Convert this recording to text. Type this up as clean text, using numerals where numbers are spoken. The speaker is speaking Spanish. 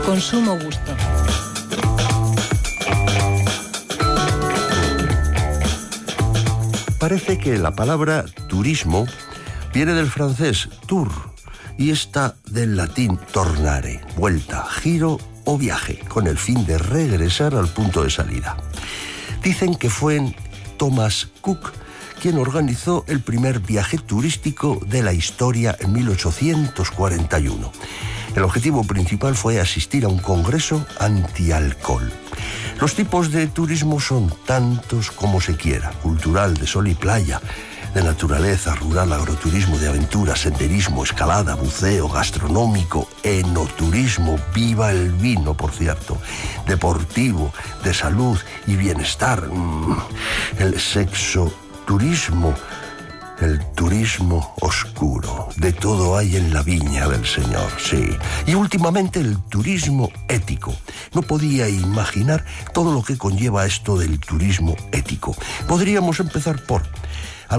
con sumo gusto. Parece que la palabra turismo viene del francés tour y está del latín tornare, vuelta, giro o viaje, con el fin de regresar al punto de salida. Dicen que fue Thomas Cook quien organizó el primer viaje turístico de la historia en 1841. El objetivo principal fue asistir a un congreso antialcohol. Los tipos de turismo son tantos como se quiera: cultural, de sol y playa, de naturaleza, rural, agroturismo, de aventura, senderismo, escalada, buceo, gastronómico, enoturismo, viva el vino, por cierto, deportivo, de salud y bienestar, el sexoturismo, el turismo oscuro. De todo hay en la viña del Señor, sí. Y últimamente el turismo ético. No podía imaginar todo lo que conlleva esto del turismo ético. Podríamos empezar por